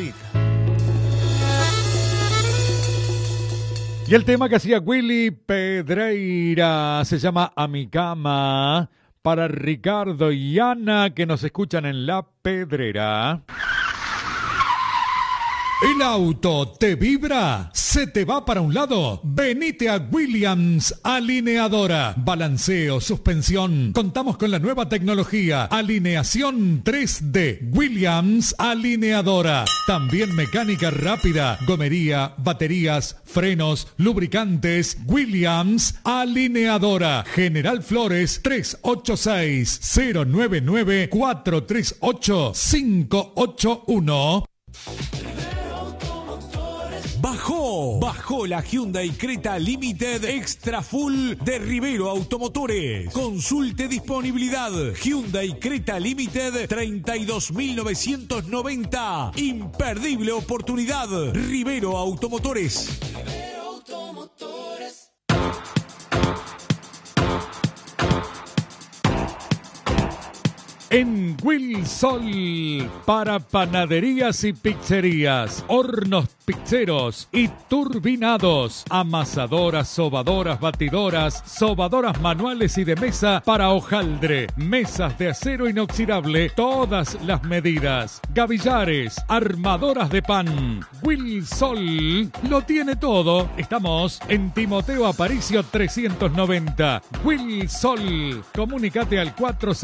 cita. Y el tema que hacía Willy Pedreira se llama A mi cama, para Ricardo y Ana que nos escuchan en La Pedrera. ¿El auto te vibra? ¿Se te va para un lado? Venite a Williams Alineadora. Balanceo, suspensión. Contamos con la nueva tecnología. Alineación 3D. Williams Alineadora. También mecánica rápida. Gomería, baterías, frenos, lubricantes. Williams Alineadora. General Flores 386-099-438-581. Bajó la Hyundai Creta Limited Extra Full de Rivero Automotores. Consulte disponibilidad. Hyundai Creta Limited 32.990. Imperdible oportunidad. Rivero Automotores. Rivero Automotores. En Wilsol, para panaderías y pizzerías, hornos pizzeros y turbinados, amasadoras, sobadoras, batidoras, sobadoras manuales y de mesa para hojaldre, mesas de acero inoxidable, todas las medidas, gavillares, armadoras de pan. Wilsol lo tiene todo. Estamos en Timoteo Aparicio 390. Wilsol, comunícate al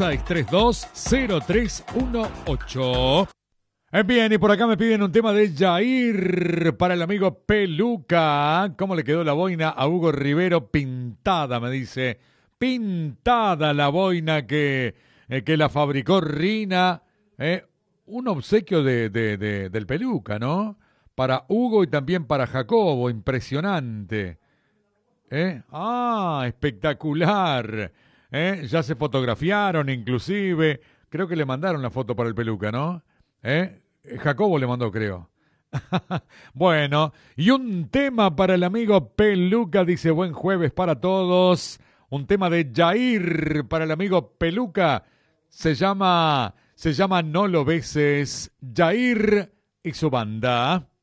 4632-0318. Bien, y por acá me piden un tema de Jair para el amigo Peluca. ¿Cómo le quedó la boina a Hugo Rivero? Pintada, me dice. Pintada la boina que la fabricó Rina. Un obsequio del Peluca, ¿no? Para Hugo y también para Jacobo. Impresionante. Espectacular. Ya se fotografiaron inclusive. Creo que le mandaron la foto para el Peluca, ¿no? Jacobo le mandó, creo. Bueno, y un tema para el amigo Peluca, dice buen jueves para todos. Un tema de Jair para el amigo Peluca. Se llama No lo beses. Jair y su banda.